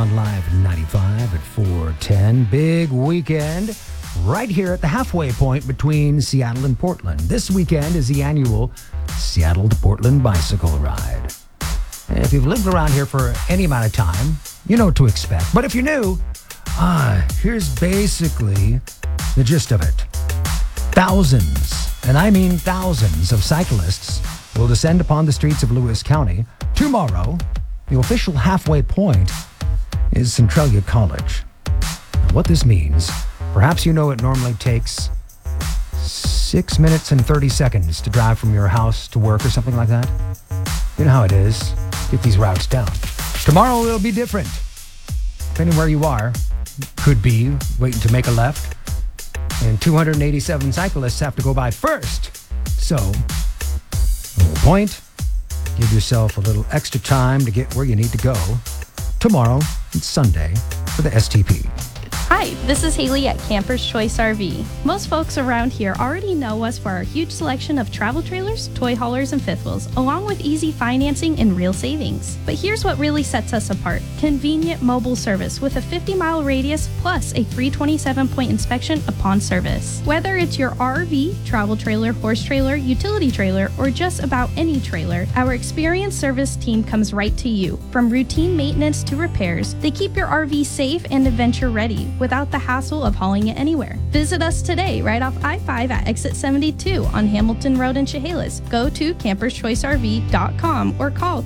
On Live 95 at 4:10. Big weekend right here at the halfway point between Seattle and Portland. This weekend is the annual Seattle to Portland bicycle ride. If you've lived around here for any amount of time, you know what to expect. But if you're new, here's basically the gist of it. Thousands, and I mean thousands, of cyclists will descend upon the streets of Lewis County tomorrow. The official halfway point is Centralia College. Now, what this means, perhaps you know it normally takes 6 minutes and 30 seconds to drive from your house to work or something like that. You know how it is. Get these routes down. Tomorrow it'll be different. Depending where you are, could be waiting to make a left, and 287 cyclists have to go by first. So, a little point, give yourself a little extra time to get where you need to go. Tomorrow, it's Sunday for the STP. Hi, this is Haley at Camper's Choice RV. Most folks around here already know us for our huge selection of travel trailers, toy haulers, and fifth wheels, along with easy financing and real savings. But here's what really sets us apart. Convenient mobile service with a 50-mile radius plus a 327-point inspection upon service. Whether it's your RV, travel trailer, horse trailer, utility trailer, or just about any trailer, our experienced service team comes right to you. From routine maintenance to repairs, they keep your RV safe and adventure ready, without the hassle of hauling it anywhere. Visit us today right off I-5 at exit 72 on Hamilton Road in Chehalis. Go to camperschoiceRV.com or call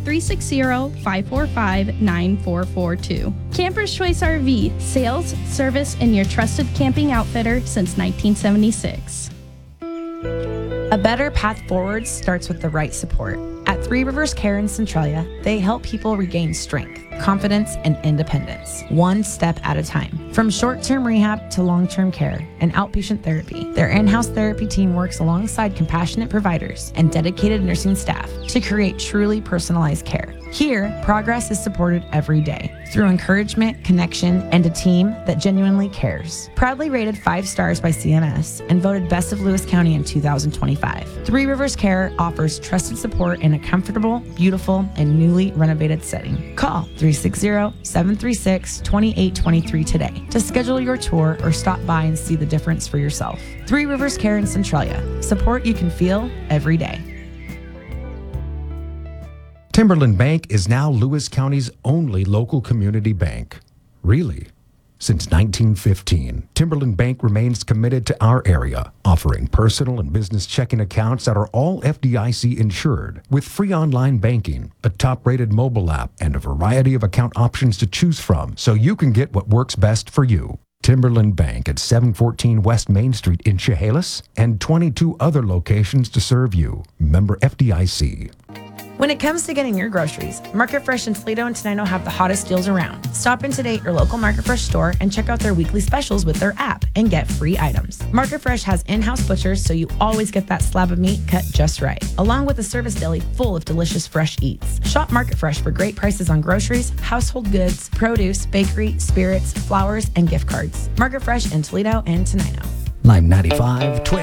360-545-9442. Camper's Choice RV, sales, service, and your trusted camping outfitter since 1976. A better path forward starts with the right support. At Three Rivers Care in Centralia, they help people regain strength, confidence, and independence, one step at a time. From short-term rehab to long-term care and outpatient therapy, their in-house therapy team works alongside compassionate providers and dedicated nursing staff to create truly personalized care. Here, progress is supported every day through encouragement, connection, and a team that genuinely cares. Proudly rated 5 stars by CMS and voted Best of Lewis County in 2025, Three Rivers Care offers trusted support in a comfortable, beautiful, and newly renovated setting. Call 360-736-2823 today to schedule your tour or stop by and see the difference for yourself. Three Rivers Care in Centralia. Support you can feel every day. Timberland Bank is now Lewis County's only local community bank. Really? Since 1915, Timberland Bank remains committed to our area, offering personal and business checking accounts that are all FDIC insured, with free online banking, a top-rated mobile app, and a variety of account options to choose from, so you can get what works best for you. Timberland Bank at 714 West Main Street in Chehalis, and 22 other locations to serve you. Member FDIC. When it comes to getting your groceries, Market Fresh in Toledo and Tenino have the hottest deals around. Stop in today at your local Market Fresh store and check out their weekly specials with their app and get free items. Market Fresh has in-house butchers, so you always get that slab of meat cut just right, along with a service deli full of delicious fresh eats. Shop Market Fresh for great prices on groceries, household goods, produce, bakery, spirits, flowers, and gift cards. Market Fresh in Toledo and Tenino. Live 95 Twin.